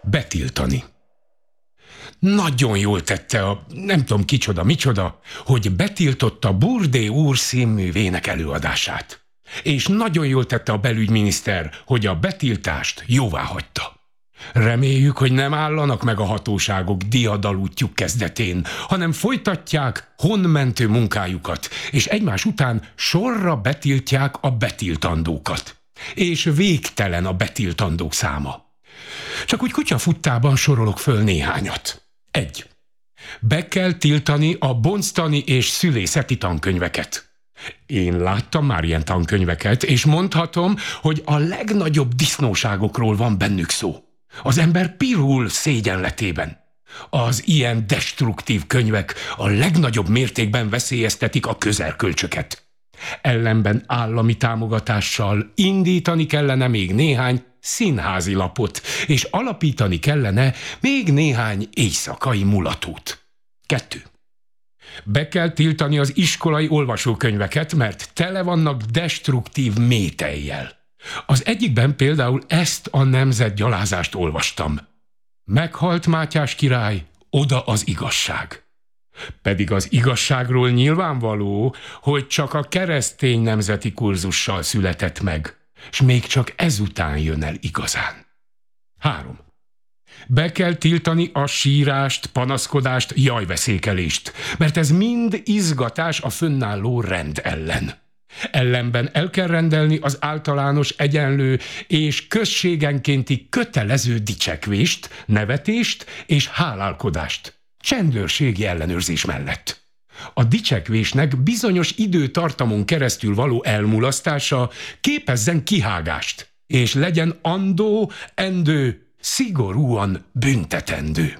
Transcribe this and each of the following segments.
Betiltani. Nagyon jól tette a nem tudom micsoda, hogy betiltotta Burdé úr színművének előadását. És nagyon jól tette a belügyminiszter, hogy a betiltást jóváhagyta. Reméljük, hogy nem állanak meg a hatóságok diadalútjuk kezdetén, hanem folytatják honmentő munkájukat, és egymás után sorra betiltják a betiltandókat. És végtelen a betiltandók száma. Csak úgy kutyafuttában sorolok föl néhányat. 1. Be kell tiltani a bonctani és szülészeti tankönyveket. Én láttam már ilyen tankönyveket, és mondhatom, hogy a legnagyobb disznóságokról van bennük szó. Az ember pirul szégyenletében. Az ilyen destruktív könyvek a legnagyobb mértékben veszélyeztetik a közerkölcsöket. Ellenben állami támogatással indítani kellene még néhány színházi lapot, és alapítani kellene még néhány éjszakai mulatót. 2. Be kell tiltani az iskolai olvasókönyveket, mert tele vannak destruktív métejjel. Az egyikben például ezt a nemzetgyalázást olvastam. Meghalt Mátyás király, oda az igazság. Pedig az igazságról nyilvánvaló, hogy csak a keresztény nemzeti kurzussal született meg, s még csak ezután jön el igazán. 3. Be kell tiltani a sírást, panaszkodást, jajveszékelést, mert ez mind izgatás a fönnálló rend ellen. Ellenben el kell rendelni az általános, egyenlő és községenkénti kötelező dicsekvést, nevetést és hálálkodást, csendőrségi ellenőrzés mellett. A dicsekvésnek bizonyos időtartamon keresztül való elmulasztása képezzen kihágást, és legyen andó, endő, szigorúan büntetendő.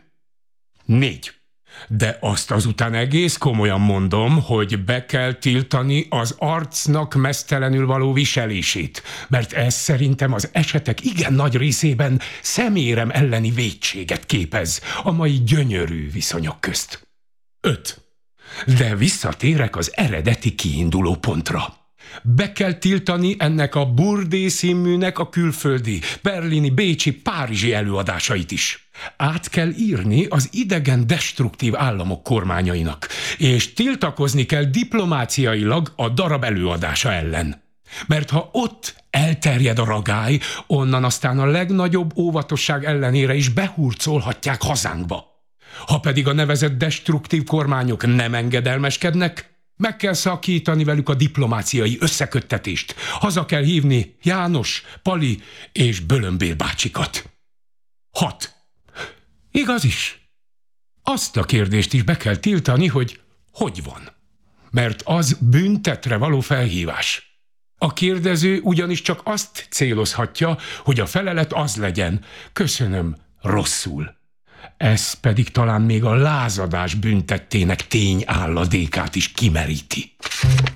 4. De azt azután egész komolyan mondom, hogy be kell tiltani az arcnak meztelenül való viselését, mert ez szerintem az esetek igen nagy részében szemérem elleni vétséget képez a mai gyönyörű viszonyok közt. 5. De visszatérek az eredeti kiinduló pontra. Be kell tiltani ennek a Burdé színműnek a külföldi, berlini, bécsi, párizsi előadásait is. Át kell írni az idegen destruktív államok kormányainak, és tiltakozni kell diplomáciailag a darab előadása ellen. Mert ha ott elterjed a ragály, onnan aztán a legnagyobb óvatosság ellenére is behurcolhatják hazánkba. Ha pedig a nevezett destruktív kormányok nem engedelmeskednek, meg kell szakítani velük a diplomáciai összeköttetést. Haza kell hívni János, Pali és Bölömbér bácsikat. 6. Igaz is. Azt a kérdést is be kell tiltani, hogy van. Mert az büntetre való felhívás. A kérdező ugyanis csak azt célozhatja, hogy a felelet az legyen: köszönöm, rosszul. Ez pedig talán még a lázadás büntettének tényálladékát is kimeríti.